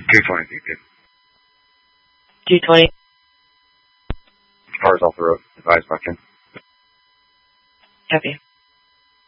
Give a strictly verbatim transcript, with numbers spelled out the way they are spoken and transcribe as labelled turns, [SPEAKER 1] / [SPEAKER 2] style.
[SPEAKER 1] two twenty D P.
[SPEAKER 2] two twenty.
[SPEAKER 1] Cars off the road. Advise back in.
[SPEAKER 2] Copy.